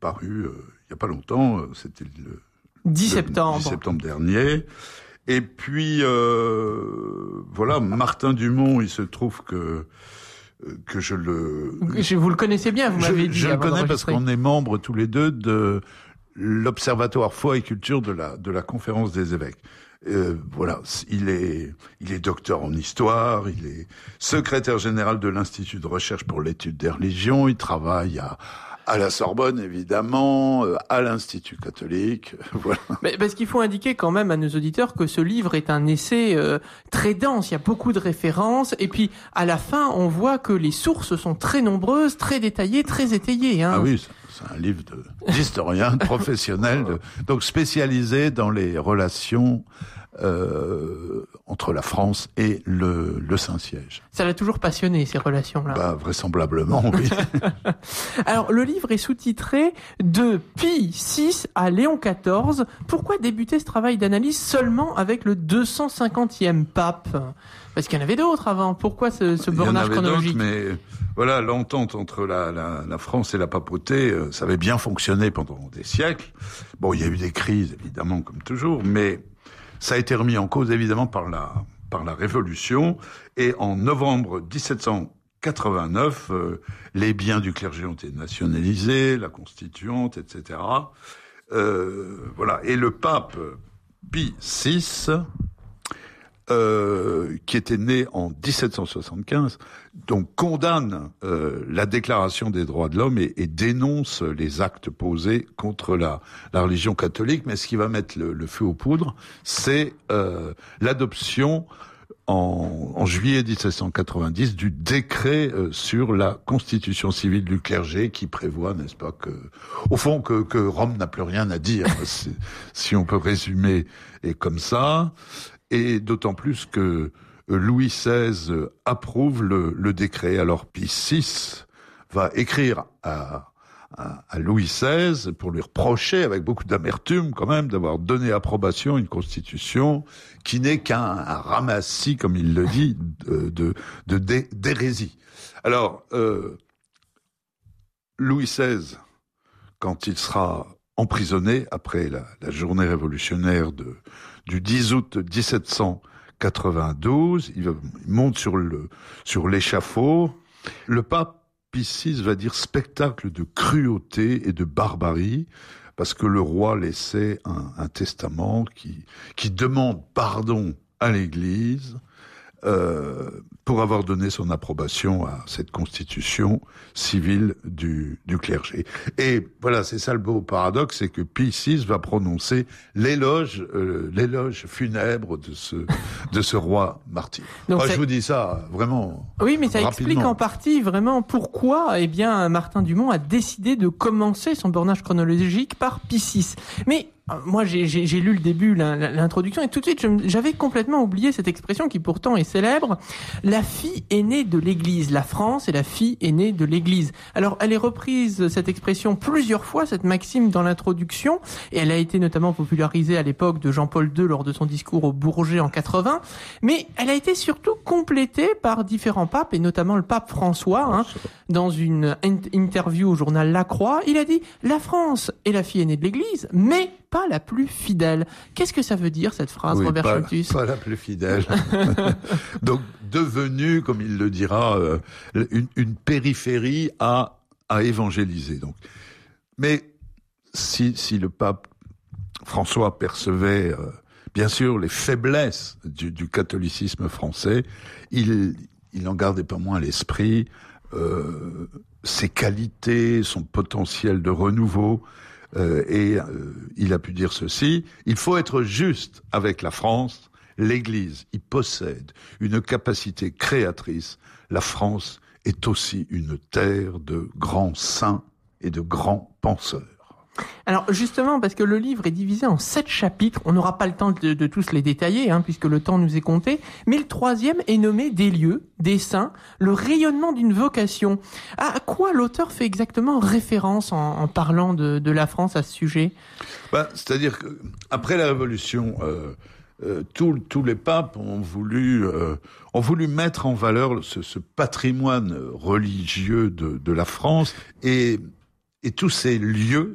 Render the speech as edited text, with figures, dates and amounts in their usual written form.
paru il n'y a pas longtemps, c'était le 10 septembre. 10 septembre dernier. Et puis, voilà, Martin Dumont, il se trouve que je le... Vous le connaissez bien, vous m'avez dit. Je le connais parce qu'on est membres tous les deux de l'Observatoire Foi et Culture de la Conférence des évêques. Voilà, il est docteur en histoire, il est secrétaire général de l'Institut de recherche pour l'étude des religions, il travaille à la Sorbonne, évidemment, à l'Institut catholique, voilà. Mais parce qu'il faut indiquer quand même à nos auditeurs que ce livre est un essai très dense, il y a beaucoup de références, et puis à la fin, on voit que les sources sont très nombreuses, très détaillées, très étayées. Hein. Ah oui, c'est un livre d'historien, de professionnel, donc spécialisé dans les relations entre la France et le Saint-Siège. Ça l'a toujours passionné, ces relations-là. Vraisemblablement, oui. Alors, le livre est sous-titré « De Pie VI à Léon XIV ». Pourquoi débuter ce travail d'analyse seulement avec le 250e pape ? Parce qu'il y en avait d'autres avant. Pourquoi ce bornage chronologique ? Mais voilà, l'entente entre la France et la papauté, ça avait bien fonctionné pendant des siècles. Bon, il y a eu des crises, évidemment, comme toujours, mais ça a été remis en cause, évidemment, par la Révolution. Et en novembre 1789, les biens du clergé ont été nationalisés, la Constituante, etc. Voilà. Et le pape Pie VI, qui était né en 1775, donc condamne la Déclaration des droits de l'homme et dénonce les actes posés contre la religion catholique. Mais ce qui va mettre le feu aux poudres, c'est l'adoption en juillet 1790 du décret sur la constitution civile du clergé qui prévoit, n'est-ce pas, au fond que Rome n'a plus rien à dire, si on peut résumer, et comme ça. Et d'autant plus que Louis XVI approuve le décret. Alors Pie VI va écrire à Louis XVI pour lui reprocher, avec beaucoup d'amertume quand même, d'avoir donné approbation à une constitution qui n'est qu'un ramassis, comme il le dit, d'hérésie. Alors, Louis XVI, quand il sera emprisonné après la journée révolutionnaire du 10 août 1792, il monte sur l'échafaud. Le pape Pie VI va dire spectacle de cruauté et de barbarie, parce que le roi laissait un testament qui demande pardon à l'Église pour avoir donné son approbation à cette constitution civile du clergé. Et voilà, c'est ça le beau paradoxe, c'est que Pie VI va prononcer l'éloge funèbre de ce roi martyr. Donc je vous dis ça vraiment. Oui, mais ça rapidement. Explique en partie vraiment pourquoi, Martin Dumont a décidé de commencer son bornage chronologique par Pie VI. Mais moi, j'ai lu le début, l'introduction, et tout de suite, j'avais complètement oublié cette expression qui pourtant est célèbre. La fille aînée de l'Église. La France est la fille aînée de l'Église. Alors, elle est reprise, cette expression, plusieurs fois, cette maxime, dans l'introduction, et elle a été notamment popularisée à l'époque de Jean-Paul II lors de son discours au Bourget en 80, mais elle a été surtout complétée par différents papes, et notamment le pape François, dans une interview au journal La Croix. Il a dit « La France est la fille aînée de l'Église, mais pas la plus fidèle ». Qu'est-ce que ça veut dire, cette phrase, oui, Robert Choltus ? Pas la plus fidèle. Donc, devenue, comme il le dira, une périphérie à évangéliser. Donc, mais si le pape François percevait, bien sûr, les faiblesses du catholicisme français, il n'en gardait pas moins à l'esprit ses qualités, son potentiel de renouveau. Il a pu dire ceci: il faut être juste avec la France. L'Église y possède une capacité créatrice. La France est aussi une terre de grands saints et de grands penseurs. Alors justement, parce que le livre est divisé en 7 chapitres, on n'aura pas le temps de tous les détailler, puisque le temps nous est compté, mais le 3e est nommé des lieux, des saints, le rayonnement d'une vocation. À quoi l'auteur fait exactement référence en parlant de la France à ce sujet ? C'est-à-dire qu'après la Révolution, tous les papes ont voulu mettre en valeur ce patrimoine religieux de la France, et tous ces lieux